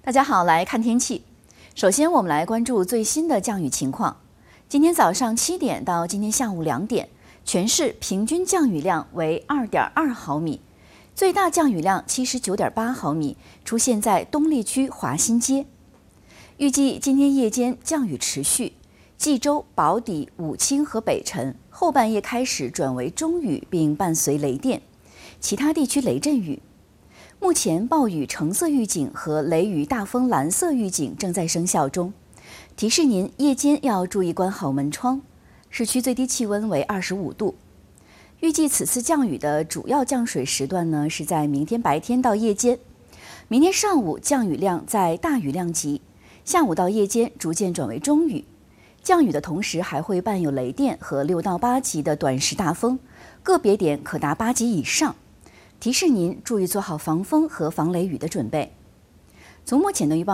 大家好，来看天气。首先，我们来关注最新的降雨情况。今天早上7点到今天下午2点，全市平均降雨量为2.2毫米，最大降雨量79.8毫米，出现在东丽区华新街。预计今天夜间降雨持续，冀州、宝坻、武清和北辰后半夜开始转为中雨，并伴随雷电，其他地区雷阵雨。目前暴雨橙色预警和雷雨大风蓝色预警正在生效中，提示您夜间要注意关好门窗。市区最低气温为25度。预计此次降雨的主要降水时段呢是在明天白天到夜间，明天上午降雨量在大雨量级，下午到夜间逐渐转为中雨。降雨的同时还会伴有雷电和6到8级的短时大风，个别点可达8级以上。提示您注意做好防风和防雷雨的准备。从目前的预报